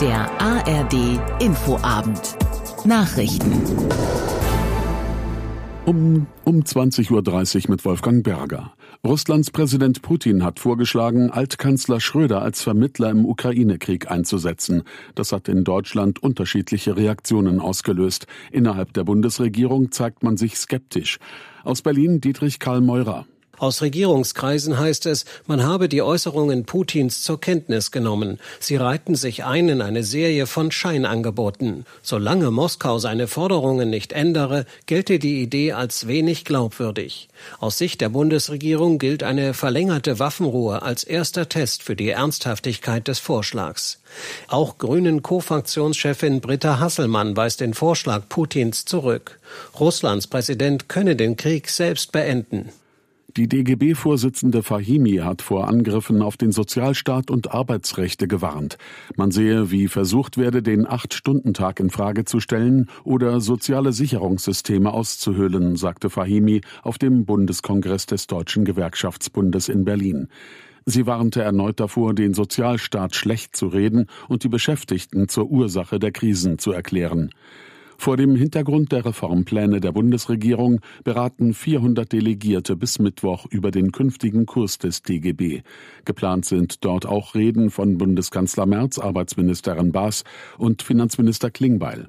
Der ARD Infoabend. Nachrichten. Um 20.30 Uhr mit Wolfgang Berger. Russlands Präsident Putin hat vorgeschlagen, Altkanzler Schröder als Vermittler im Ukraine-Krieg einzusetzen. Das hat in Deutschland unterschiedliche Reaktionen ausgelöst. Innerhalb der Bundesregierung zeigt man sich skeptisch. Aus Berlin Dietrich Karl Meurer. Aus Regierungskreisen heißt es, man habe die Äußerungen Putins zur Kenntnis genommen. Sie reihten sich ein in eine Serie von Scheinangeboten. Solange Moskau seine Forderungen nicht ändere, gelte die Idee als wenig glaubwürdig. Aus Sicht der Bundesregierung gilt eine verlängerte Waffenruhe als erster Test für die Ernsthaftigkeit des Vorschlags. Auch Grünen-Co-Fraktionschefin Britta Hasselmann weist den Vorschlag Putins zurück. Russlands Präsident könne den Krieg selbst beenden. Die DGB-Vorsitzende Fahimi hat vor Angriffen auf den Sozialstaat und Arbeitsrechte gewarnt. Man sehe, wie versucht werde, den 8-Stunden-Tag in Frage zu stellen oder soziale Sicherungssysteme auszuhöhlen, sagte Fahimi auf dem Bundeskongress des Deutschen Gewerkschaftsbundes in Berlin. Sie warnte erneut davor, den Sozialstaat schlecht zu reden und die Beschäftigten zur Ursache der Krisen zu erklären. Vor dem Hintergrund der Reformpläne der Bundesregierung beraten 400 Delegierte bis Mittwoch über den künftigen Kurs des DGB. Geplant sind dort auch Reden von Bundeskanzler Merz, Arbeitsministerin Baas und Finanzminister Klingbeil.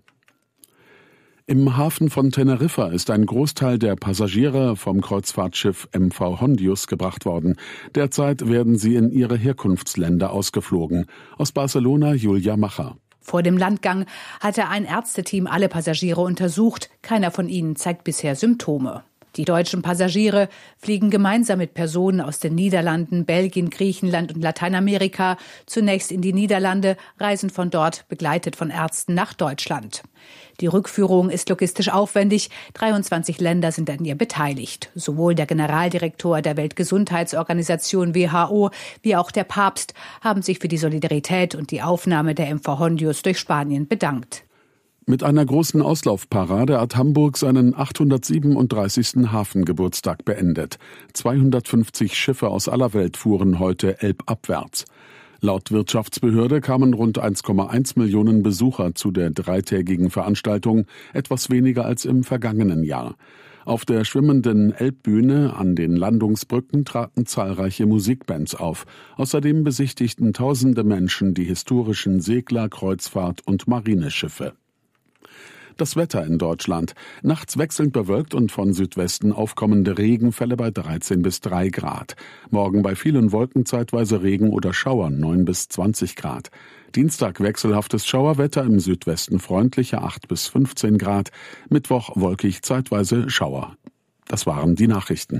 Im Hafen von Teneriffa ist ein Großteil der Passagiere vom Kreuzfahrtschiff MV Hondius gebracht worden. Derzeit werden sie in ihre Herkunftsländer ausgeflogen. Aus Barcelona Julia Macher. Vor dem Landgang hatte ein Ärzteteam alle Passagiere untersucht. Keiner von ihnen zeigt bisher Symptome. Die deutschen Passagiere fliegen gemeinsam mit Personen aus den Niederlanden, Belgien, Griechenland und Lateinamerika zunächst in die Niederlande, reisen von dort begleitet von Ärzten nach Deutschland. Die Rückführung ist logistisch aufwendig. 23 Länder sind an ihr beteiligt. Sowohl der Generaldirektor der Weltgesundheitsorganisation WHO wie auch der Papst haben sich für die Solidarität und die Aufnahme der MV Hondius durch Spanien bedankt. Mit einer großen Auslaufparade hat Hamburg seinen 837. Hafengeburtstag beendet. 250 Schiffe aus aller Welt fuhren heute elbabwärts. Laut Wirtschaftsbehörde kamen rund 1,1 Millionen Besucher zu der dreitägigen Veranstaltung, etwas weniger als im vergangenen Jahr. Auf der schwimmenden Elbbühne an den Landungsbrücken traten zahlreiche Musikbands auf. Außerdem besichtigten tausende Menschen die historischen Segler-, Kreuzfahrt- und Marineschiffe. Das Wetter in Deutschland. Nachts wechselnd bewölkt und von Südwesten aufkommende Regenfälle bei 13 bis 3 Grad. Morgen bei vielen Wolken zeitweise Regen oder Schauer 9 bis 20 Grad. Dienstag wechselhaftes Schauerwetter, im Südwesten freundlicher 8 bis 15 Grad. Mittwoch wolkig, zeitweise Schauer. Das waren die Nachrichten.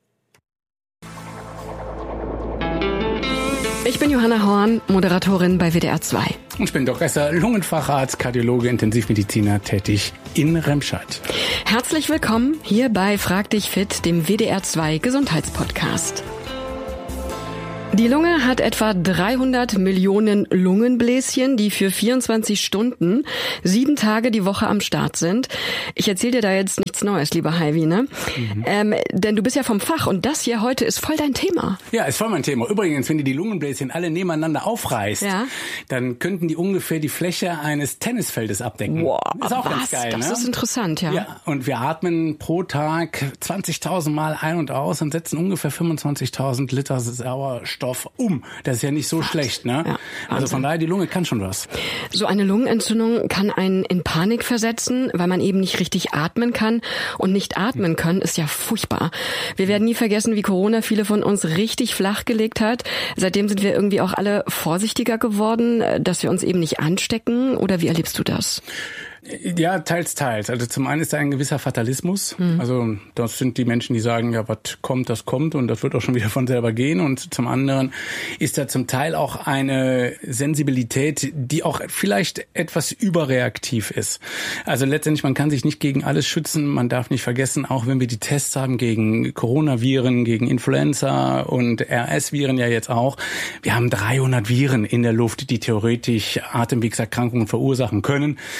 Ich bin Johanna Horn, Moderatorin bei WDR 2. Und ich bin Dr. Lungenfacharzt, Kardiologe, Intensivmediziner, tätig in Remscheid. Herzlich willkommen hier bei Frag dich fit, dem WDR 2 Gesundheitspodcast. Die Lunge hat etwa 300 Millionen Lungenbläschen, die für 24 Stunden, 7 Tage die Woche am Start sind. Ich erzähle dir da jetzt nichts Neues, lieber Heidi, ne? Denn du bist ja vom Fach und das hier heute ist voll dein Thema. Ja, ist voll mein Thema. Übrigens, wenn du die Lungenbläschen alle nebeneinander aufreißt, dann könnten die ungefähr die Fläche eines Tennisfeldes abdecken. Wow, ist auch ganz geil, das ne? ist interessant, ja. Ja, und wir atmen pro Tag 20.000 Mal ein und aus und setzen ungefähr 25.000 Liter Sauerstoff um. Das ist ja nicht so schlecht, ne? Ja, also von daher, die Lunge kann schon was. So eine Lungenentzündung kann einen in Panik versetzen, weil man eben nicht richtig atmen kann. Und nicht atmen können ist ja furchtbar. Wir werden nie vergessen, wie Corona viele von uns richtig flach gelegt hat. Seitdem sind wir irgendwie auch alle vorsichtiger geworden, dass wir uns eben nicht anstecken. Oder wie erlebst du das? Ja, teils. Also zum einen ist da ein gewisser Fatalismus. Also das sind die Menschen, die sagen, ja, was kommt, das kommt und das wird auch schon wieder von selber gehen. Und zum anderen ist da zum Teil auch eine Sensibilität, die auch vielleicht etwas überreaktiv ist. Also letztendlich, man kann sich nicht gegen alles schützen. Man darf nicht vergessen, auch wenn wir die Tests haben gegen Coronaviren, gegen Influenza und RS-Viren ja jetzt auch, wir haben 300 Viren in der Luft, die theoretisch Atemwegserkrankungen verursachen können. Das heißt,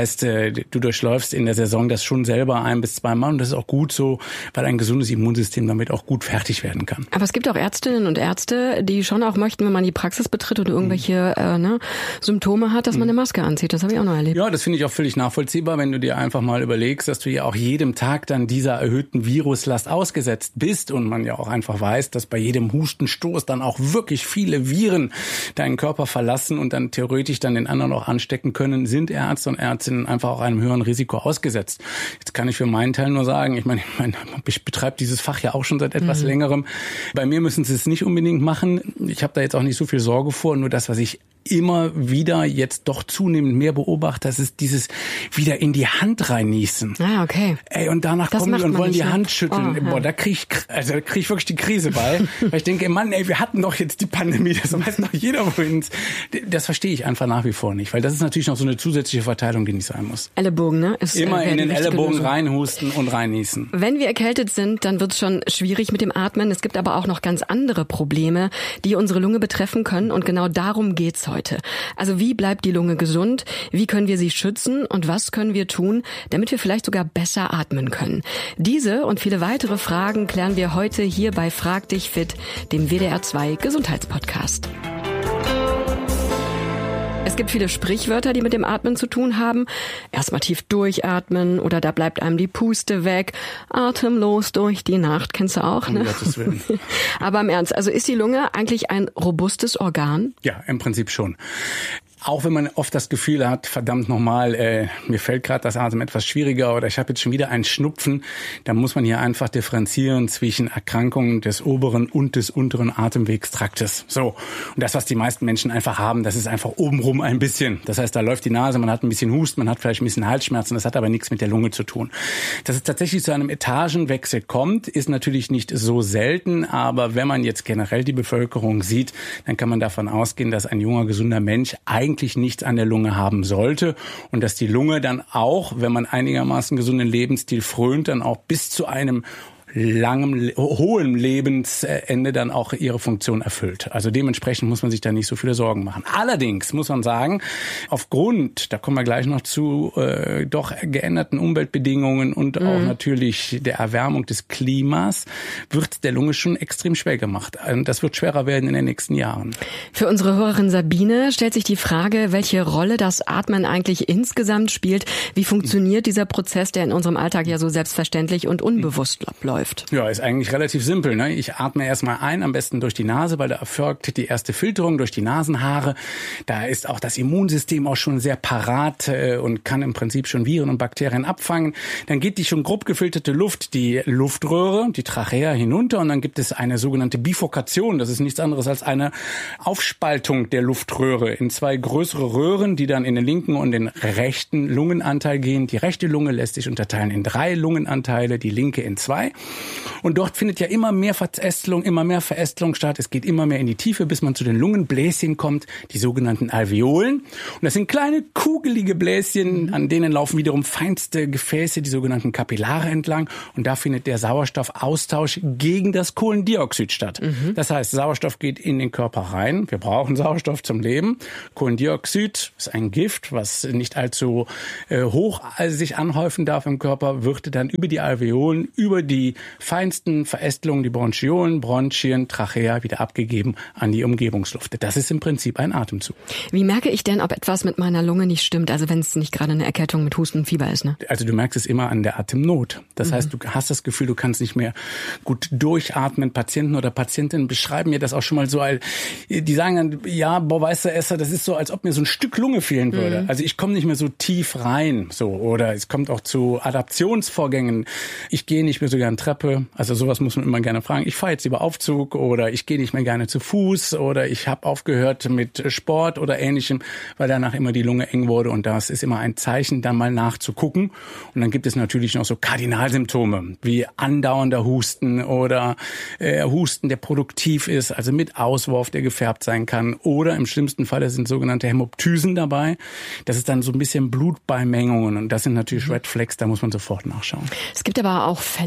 heißt, du durchläufst in der Saison das schon selber 1 bis 2 Mal und das ist auch gut so, weil ein gesundes Immunsystem damit auch gut fertig werden kann. Aber es gibt auch Ärztinnen und Ärzte, die schon auch möchten, wenn man die Praxis betritt und irgendwelche Symptome hat, dass man eine Maske anzieht. Das habe ich auch noch erlebt. Ja, das finde ich auch völlig nachvollziehbar, wenn du dir einfach mal überlegst, dass du ja auch jedem Tag dann dieser erhöhten Viruslast ausgesetzt bist und man ja auch einfach weiß, dass bei jedem Hustenstoß dann auch wirklich viele Viren deinen Körper verlassen und dann theoretisch dann den anderen auch anstecken können, sind Ärzte und Ärztinnen einfach auch einem höheren Risiko ausgesetzt. Jetzt kann ich für meinen Teil nur sagen, ich betreibe dieses Fach ja auch schon seit etwas längerem. Bei mir müssen sie es nicht unbedingt machen. Ich habe da jetzt auch nicht so viel Sorge vor, nur das, was ich immer wieder jetzt doch zunehmend mehr beobachte, das ist dieses wieder in die Hand reinniesen. Ah, okay. Ey, und danach das kommen die und wollen nicht, die Hand schütteln. Boah, da krieg ich wirklich die Krise bei. Weil ich denke, Mann, wir hatten doch jetzt die Pandemie, das weiß doch jeder von uns. Das verstehe ich einfach nach wie vor nicht, weil das ist natürlich noch so eine zusätzliche Verteilung, die nicht sein muss. Ellenbogen, ne? Ist immer in den Ellenbogen reinhusten und reinniesen. Wenn wir erkältet sind, dann wird es schon schwierig mit dem Atmen. Es gibt aber auch noch ganz andere Probleme, die unsere Lunge betreffen können und genau darum geht's heute. Also wie bleibt die Lunge gesund? Wie können wir sie schützen? Und was können wir tun, damit wir vielleicht sogar besser atmen können? Diese und viele weitere Fragen klären wir heute hier bei Frag dich fit, dem WDR 2 Gesundheitspodcast. Es gibt viele Sprichwörter, die mit dem Atmen zu tun haben. Erstmal tief durchatmen oder da bleibt einem die Puste weg. Atemlos durch die Nacht, kennst du auch, ne? Um Gottes Willen. Aber im Ernst, also ist die Lunge eigentlich ein robustes Organ? Ja, im Prinzip schon. Auch wenn man oft das Gefühl hat, verdammt nochmal, mir fällt gerade das Atmen etwas schwieriger oder ich habe jetzt schon wieder einen Schnupfen, dann muss man hier einfach differenzieren zwischen Erkrankungen des oberen und des unteren Atemwegstraktes. So, und das, was die meisten Menschen einfach haben, das ist einfach obenrum ein bisschen. Das heißt, da läuft die Nase, man hat ein bisschen Husten, man hat vielleicht ein bisschen Halsschmerzen, das hat aber nichts mit der Lunge zu tun. Dass es tatsächlich zu einem Etagenwechsel kommt, ist natürlich nicht so selten, aber wenn man jetzt generell die Bevölkerung sieht, dann kann man davon ausgehen, dass ein junger, gesunder Mensch eigentlich nichts an der Lunge haben sollte und dass die Lunge dann auch, wenn man einigermaßen gesunden Lebensstil frönt, dann auch bis zu einem hohem Lebensende dann auch ihre Funktion erfüllt. Also dementsprechend muss man sich da nicht so viele Sorgen machen. Allerdings muss man sagen, aufgrund, da kommen wir gleich noch zu, doch geänderten Umweltbedingungen und auch natürlich der Erwärmung des Klimas, wird der Lunge schon extrem schwer gemacht. Das wird schwerer werden in den nächsten Jahren. Für unsere Hörerin Sabine stellt sich die Frage, welche Rolle das Atmen eigentlich insgesamt spielt. Wie funktioniert dieser Prozess, der in unserem Alltag ja so selbstverständlich und unbewusst abläuft? Ja, ist eigentlich relativ simpel, ne? Ich atme erstmal ein, am besten durch die Nase, weil da erfolgt die erste Filterung durch die Nasenhaare. Da ist auch das Immunsystem auch schon sehr parat und kann im Prinzip schon Viren und Bakterien abfangen. Dann geht die schon grob gefilterte Luft, die Luftröhre, die Trachea hinunter und dann gibt es eine sogenannte Bifurkation. Das ist nichts anderes als eine Aufspaltung der Luftröhre in 2 größere Röhren, die dann in den linken und den rechten Lungenanteil gehen. Die rechte Lunge lässt sich unterteilen in 3 Lungenanteile, die linke in 2. Und dort findet ja immer mehr Verästelung statt. Es geht immer mehr in die Tiefe, bis man zu den Lungenbläschen kommt, die sogenannten Alveolen. Und das sind kleine, kugelige Bläschen, an denen laufen wiederum feinste Gefäße, die sogenannten Kapillare entlang. Und da findet der Sauerstoffaustausch gegen das Kohlendioxid statt. Das heißt, Sauerstoff geht in den Körper rein. Wir brauchen Sauerstoff zum Leben. Kohlendioxid ist ein Gift, was nicht allzu hoch sich anhäufen darf im Körper, wird dann über die Alveolen, über die feinsten Verästelungen, die Bronchiolen, Bronchien, Trachea wieder abgegeben an die Umgebungsluft. Das ist im Prinzip ein Atemzug. Wie merke ich denn, ob etwas mit meiner Lunge nicht stimmt? Also wenn es nicht gerade eine Erkältung mit Husten und Fieber ist, ne? Also du merkst es immer an der Atemnot. Das heißt, du hast das Gefühl, du kannst nicht mehr gut durchatmen. Patienten oder Patientinnen beschreiben mir das auch schon mal so, die sagen dann, ja, boah, weißt du, Esther, das ist so, als ob mir so ein Stück Lunge fehlen würde. Also ich komme nicht mehr so tief rein, so. Oder es kommt auch zu Adaptionsvorgängen. Ich gehe nicht mehr so gerne Treppe, also sowas muss man immer gerne fragen. Ich fahre jetzt lieber Aufzug oder ich gehe nicht mehr gerne zu Fuß oder ich habe aufgehört mit Sport oder Ähnlichem, weil danach immer die Lunge eng wurde und das ist immer ein Zeichen, da mal nachzugucken. Und dann gibt es natürlich noch so Kardinalsymptome wie andauernder Husten oder Husten, der produktiv ist, also mit Auswurf, der gefärbt sein kann oder im schlimmsten Fall sind sogenannte Hämoptysen dabei. Das ist dann so ein bisschen Blutbeimengungen und das sind natürlich Red Flags, da muss man sofort nachschauen. Es gibt aber auch Fälle, wo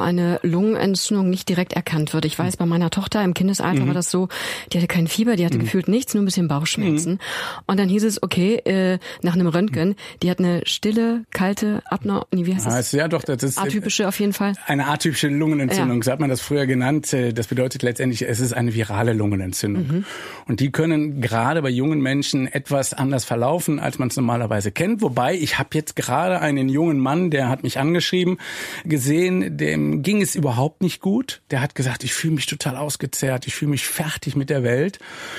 eine Lungenentzündung nicht direkt erkannt wird. Ich weiß, bei meiner Tochter im Kindesalter war das so, die hatte kein Fieber, die hatte gefühlt nichts, nur ein bisschen Bauchschmerzen. Und dann hieß es, okay, nach einem Röntgen, die hat eine stille, kalte, wie heißt das? Ja, doch, das ist atypische auf jeden Fall. Eine atypische Lungenentzündung, so hat man das früher genannt. Das bedeutet letztendlich, es ist eine virale Lungenentzündung. Und die können gerade bei jungen Menschen etwas anders verlaufen, als man es normalerweise kennt. Wobei, ich habe jetzt gerade einen jungen Mann, der hat mich angeschrieben, gesehen, dem ging es überhaupt nicht gut. Der hat gesagt, ich fühle mich total ausgezehrt, ich fühle mich fertig mit der Welt.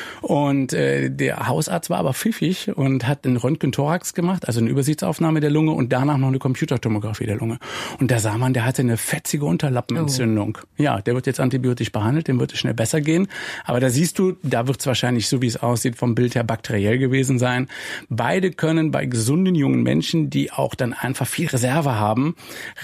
Und der Hausarzt war aber pfiffig und hat einen Röntgen-Thorax gemacht, also eine Übersichtsaufnahme der Lunge und danach noch eine Computertomographie der Lunge. Und da sah man, der hatte eine fetzige Unterlappenentzündung. Ja, der wird jetzt antibiotisch behandelt, dem wird es schnell besser gehen. Aber da siehst du, da wird es wahrscheinlich, so wie es aussieht, vom Bild her bakteriell gewesen sein. Beide können bei gesunden jungen Menschen, die auch dann einfach viel Reserve haben,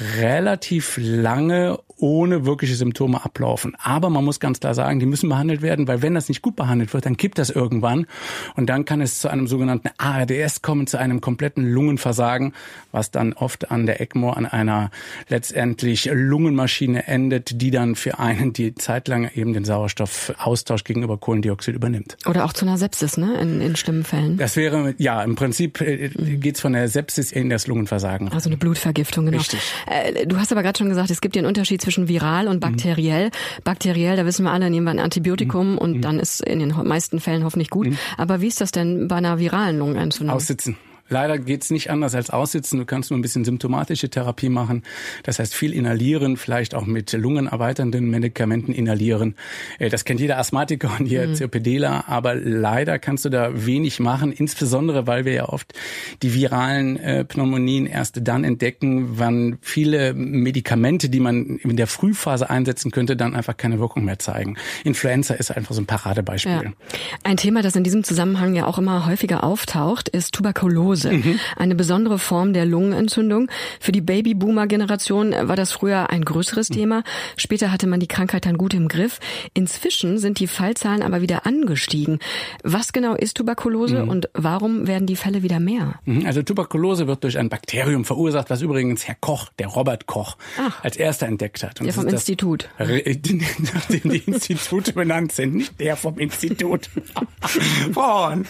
relativ lange ohne wirkliche Symptome ablaufen. Aber man muss ganz klar sagen, die müssen behandelt werden, weil wenn das nicht gut behandelt wird, dann kippt das irgendwann und dann kann es zu einem sogenannten ARDS kommen, zu einem kompletten Lungenversagen, was dann oft an der ECMO, an einer letztendlich Lungenmaschine endet, die dann für einen die zeitlang eben den Sauerstoffaustausch gegenüber Kohlendioxid übernimmt. Oder auch zu einer Sepsis, ne? In schlimmen Fällen. Das wäre, ja, im Prinzip geht's von der Sepsis in das Lungenversagen. Also eine Blutvergiftung, genau. Richtig. Du hast aber gerade schon gesagt, es gibt den Unterschied zwischen viral und bakteriell. Bakteriell, da wissen wir alle, nehmen wir ein Antibiotikum und dann ist in den meisten Fällen hoffentlich gut. Aber wie ist das denn bei einer viralen Lungenentzündung? Aussitzen. Leider geht's nicht anders als aussitzen. Du kannst nur ein bisschen symptomatische Therapie machen. Das heißt viel inhalieren, vielleicht auch mit lungenerweiternden Medikamenten inhalieren. Das kennt jeder Asthmatiker und jeder COPDler, aber leider kannst du da wenig machen, insbesondere weil wir ja oft die viralen Pneumonien erst dann entdecken, wann viele Medikamente, die man in der Frühphase einsetzen könnte, dann einfach keine Wirkung mehr zeigen. Influenza ist einfach so ein Paradebeispiel. Ja. Ein Thema, das in diesem Zusammenhang ja auch immer häufiger auftaucht, ist Tuberkulose. Eine besondere Form der Lungenentzündung. Für die Babyboomer-Generation war das früher ein größeres Thema. Später hatte man die Krankheit dann gut im Griff. Inzwischen sind die Fallzahlen aber wieder angestiegen. Was genau ist Tuberkulose und warum werden die Fälle wieder mehr? Also Tuberkulose wird durch ein Bakterium verursacht, was übrigens Herr Koch, der Robert Koch, als erster entdeckt hat. Und der vom Institut. Nachdem die Institute benannt sind, nicht der vom Institut. Frauen.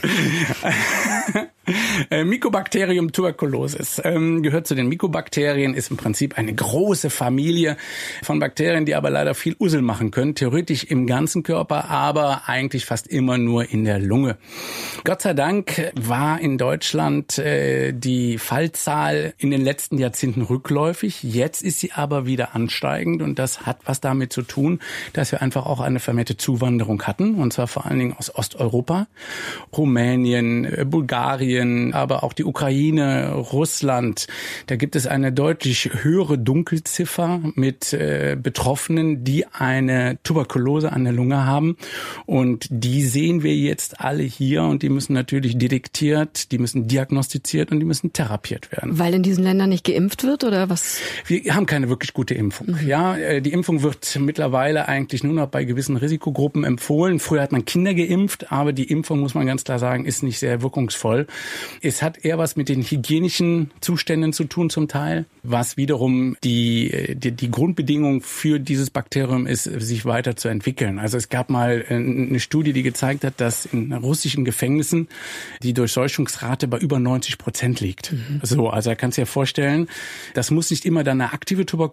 Mycobacterium tuberculosis gehört zu den Mycobakterien, ist im Prinzip eine große Familie von Bakterien, die aber leider viel Ussel machen können, theoretisch im ganzen Körper, aber eigentlich fast immer nur in der Lunge. Gott sei Dank war in Deutschland die Fallzahl in den letzten Jahrzehnten rückläufig. Jetzt ist sie aber wieder ansteigend und das hat was damit zu tun, dass wir einfach auch eine vermehrte Zuwanderung hatten, und zwar vor allen Dingen aus Osteuropa, Rumänien, Bulgarien, aber auch die Ukraine, Russland. Da gibt es eine deutlich höhere Dunkelziffer mit Betroffenen, die eine Tuberkulose an der Lunge haben. Und die sehen wir jetzt alle hier und die müssen natürlich detektiert, die müssen diagnostiziert und die müssen therapiert werden. Weil in diesen Ländern nicht geimpft wird oder was? Wir haben keine wirklich gute Impfung. Ja, die Impfung wird mittlerweile eigentlich nur noch bei gewissen Risikogruppen empfohlen. Früher hat man Kinder geimpft, aber die Impfung, muss man ganz klar sagen, ist nicht sehr wirkungsvoll. Es hat eher was mit den hygienischen Zuständen zu tun zum Teil, was wiederum die Grundbedingung für dieses Bakterium ist, sich weiter zu entwickeln. Also es gab mal eine Studie, die gezeigt hat, dass in russischen Gefängnissen die Durchseuchungsrate bei über 90% liegt. So, also da kannst du dir vorstellen, das muss nicht immer dann eine aktive Tuberkulose